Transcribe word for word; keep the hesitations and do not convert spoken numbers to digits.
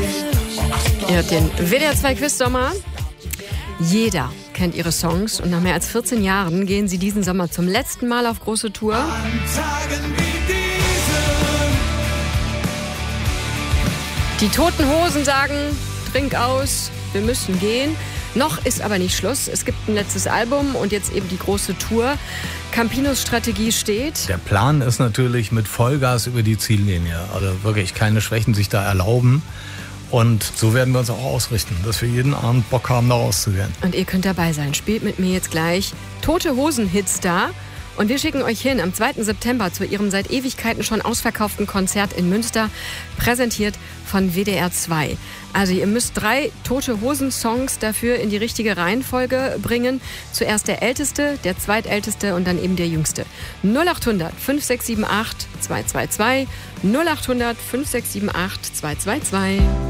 Ihr hört den W D R zwei Quiz Sommer. Jeder kennt ihre Songs und nach mehr als vierzehn Jahren gehen sie diesen Sommer zum letzten Mal auf große Tour. An Tagen wie diesen. Die Toten Hosen sagen, trink aus, wir müssen gehen. Noch ist aber nicht Schluss. Es gibt ein letztes Album und jetzt eben die große Tour. Campinos Strategie steht. Der Plan ist natürlich mit Vollgas über die Ziellinie. Also wirklich keine Schwächen sich da erlauben. Und so werden wir uns auch ausrichten, dass wir jeden Abend Bock haben, da rauszugehen. Und ihr könnt dabei sein. Spielt mit mir jetzt gleich Tote Hosen-Hits da. Und wir schicken euch hin am zweiten September zu ihrem seit Ewigkeiten schon ausverkauften Konzert in Münster, präsentiert von W D R zwei. Also ihr müsst drei Tote Hosen-Songs dafür in die richtige Reihenfolge bringen. Zuerst der älteste, der zweitälteste und dann eben der jüngste. null acht hundert fünf sechs sieben acht zwei zwei zwei, null acht hundert fünf sechs sieben acht zwei zwei zwei.